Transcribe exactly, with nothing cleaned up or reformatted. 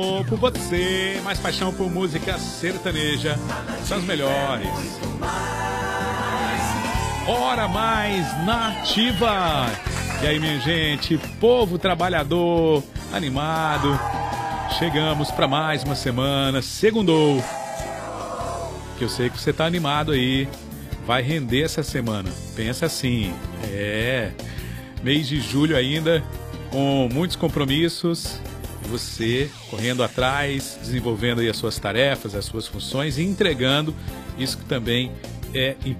Por você, mais paixão por música sertaneja, são as melhores. Hora mais nativa. E aí, minha gente, povo trabalhador, animado. Chegamos para mais uma semana, segundou. Que eu sei que você tá animado aí. Vai render essa semana. Pensa assim, é mês de julho ainda, com muitos compromissos. Você correndo atrás, desenvolvendo aí as suas tarefas, as suas funções e entregando isso que também é importante.